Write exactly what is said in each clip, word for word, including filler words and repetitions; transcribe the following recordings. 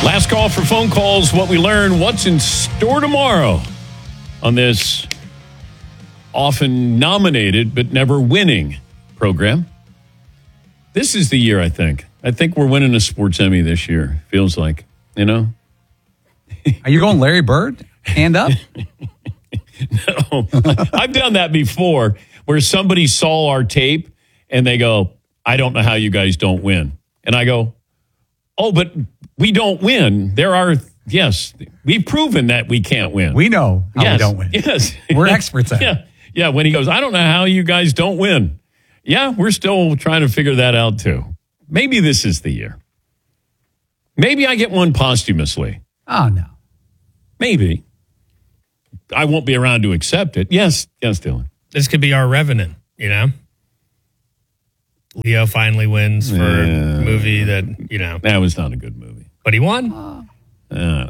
Last call for phone calls. What we learn, what's in store tomorrow on this often nominated but never winning program. This is the year, I think. I think we're winning a sports Emmy this year. Feels like, you know? Are you going Larry Bird? Hand up? No. I've done that before where somebody saw our tape and they go, I don't know how you guys don't win. And I go, oh, but we don't win. There are, yes, we've proven that we can't win. We know how yes. we don't win. Yes. We're experts at yeah. it. Yeah, when he goes, I don't know how you guys don't win. Yeah, we're still trying to figure that out, too. Maybe this is the year. Maybe I get one posthumously. Oh, no. Maybe. I won't be around to accept it. Yes. Yes, Dylan. This could be our Revenant, you know? Leo finally wins for Yeah. a movie that, you know. That was not a good movie. But he won? Uh,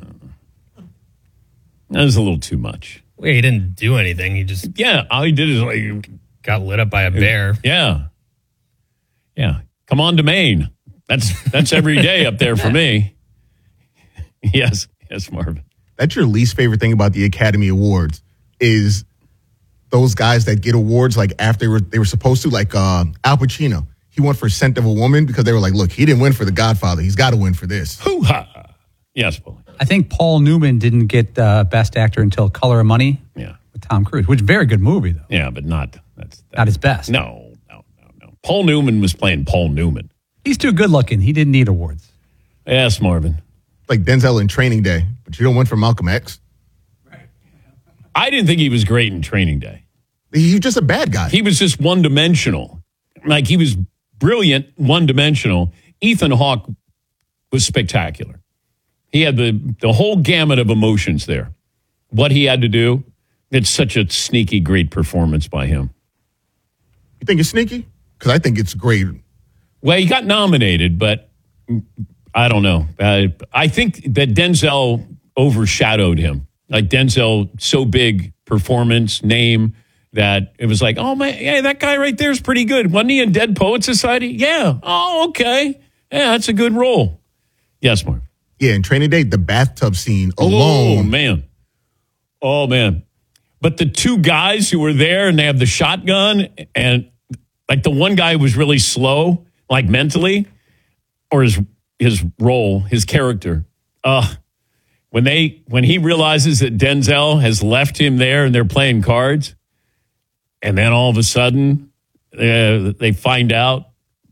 that was a little too much. Well, he didn't do anything. He just Yeah, all he did is like... got lit up by a bear. Yeah. Yeah. Come on to Maine. That's that's every day up there for me. Yes. Yes, Marvin. That's your least favorite thing about the Academy Awards is those guys that get awards like after they were, they were supposed to, like uh, Al Pacino. He won for Scent of a Woman because they were like, look, he didn't win for The Godfather. He's got to win for this. Hoo-ha. Yes, Paulie. I think Paul Newman didn't get uh, Best Actor until Color of Money Yeah. with Tom Cruise, which is a very good movie, though. Yeah, but not... That's, that's Not his best. No, no, no, no. Paul Newman was playing Paul Newman. He's too good looking. He didn't need awards. Yes, Marvin. Like Denzel in Training Day, but you don't win for Malcolm X. I didn't think he was great in Training Day. He's just a bad guy. He was just one-dimensional. Like, he was brilliant, one-dimensional. Ethan Hawke was spectacular. He had the, the whole gamut of emotions there. What he had to do, it's such a sneaky, great performance by him. You think it's sneaky? Because I think it's great. Well, he got nominated, but I don't know. Uh, I think that Denzel overshadowed him. Like Denzel, so big performance, name, that it was like, oh, man, hey, that guy right there is pretty good. Wasn't he in Dead Poet Society? Yeah. Oh, okay. Yeah, that's a good role. Yes, Mark. Yeah, in Training Day, the bathtub scene alone. Oh, man. Oh, man. But the two guys who were there and they have the shotgun and like the one guy was really slow, like mentally, or his his role, his character. Uh, when they when he realizes that Denzel has left him there and they're playing cards, and then all of a sudden uh, they find out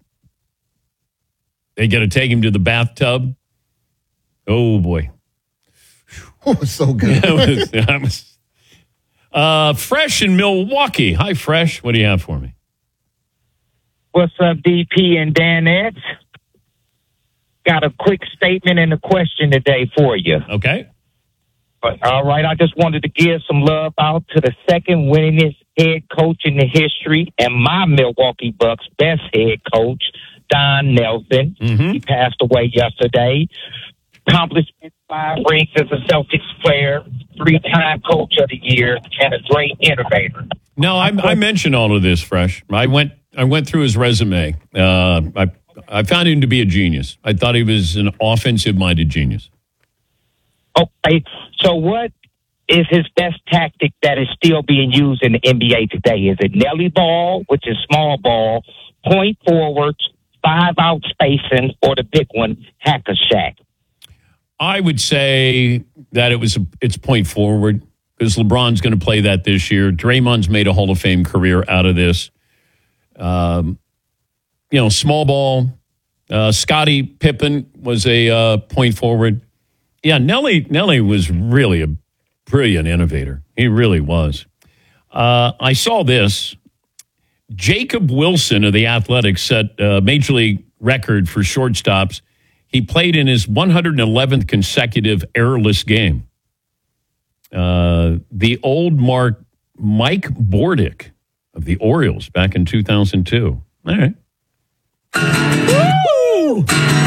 they got to take him to the bathtub. Oh boy, Oh, it's so good. that was, that was Uh, Fresh in Milwaukee. Hi, Fresh. What do you have for me? What's up, D P and Danette? Got a quick statement and a question today for you. Okay. All right, I just wanted to give some love out to the second winningest head coach in the history and my Milwaukee Bucks best head coach, Don Nelson. Mm-hmm. He passed away yesterday. Accomplished five rings as a Celtics player, three-time coach of the year, and a great innovator. No, I, I mentioned all of this, Fresh. I went I went through his resume. Uh, I I found him to be a genius. I thought he was an offensive-minded genius. Okay, so what is his best tactic that is still being used in the N B A today? Is it Nelly ball, which is small ball, point forwards, five-out spacing, or the big one, hacker shack? I would say that it was a, it's point forward because LeBron's going to play that this year. Draymond's made a Hall of Fame career out of this. Um, you know, small ball. Uh, Scottie Pippen was a uh, point forward. Yeah, Nelly Nelly was really a brilliant innovator. He really was. Uh, I saw this. Jacob Wilson of the Athletics set a major league record for shortstops. He played in his one hundred eleventh consecutive errorless game. Uh, the old mark, Mike Bordick of the Orioles back in two thousand two. All right. Woo!